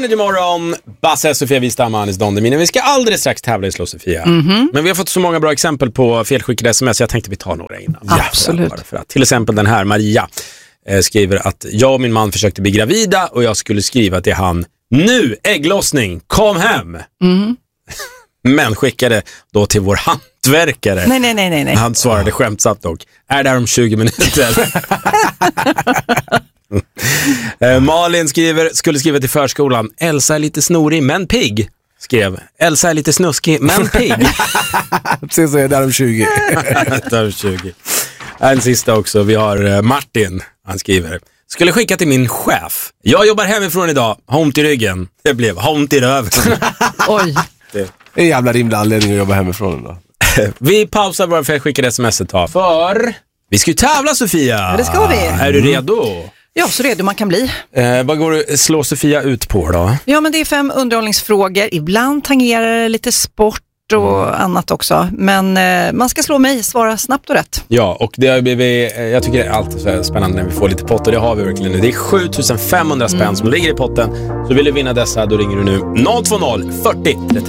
Energy Morgon, Basse, Sofia Wistam, Anis Don Demina. Vi ska alldeles strax tävla i Slå Sofia. Men vi har fått så många bra exempel på felskickade sms. Jag tänkte vi tar några innan. Absolut. För att. Till exempel den här, Maria skriver att jag och min man försökte bli gravida och jag skulle skriva till han: nu, ägglossning, kom hem. Men skickade då till vår hantverkare. Nej. Han svarade skämtsamt dock: är där om 20 minuter. Malin skulle skriva till förskolan: Elsa är lite snorig men pigg. Skrev: Elsa är lite snuskig men pigg. Precis så är det där om 20. Där om 20. En sista också, vi har Martin. Han skriver: skulle skicka till min chef: jag jobbar hemifrån idag, har ont i ryggen. Det blev har ont i röven. Oj. Det är en jävla rimlig anledning att jobba hemifrån då. Vi pausar våra felskickade sms ett tag. För vi ska ju tävla, Sofia. Ja, det ska vi. Är du redo? Ja, så redo man kan bli. Vad går det Slå Sofia ut på då? Ja, men det är 5 underhållningsfrågor. Ibland tangerar det lite sport och annat också. Men man ska slå mig, svara snabbt och rätt. Ja, och det har blivit, jag tycker det är alltid så spännande när vi får lite pott, och det har vi verkligen nu. Det är 7500 spänn som ligger i potten. Så vill du vinna dessa, då ringer du nu 020 40 35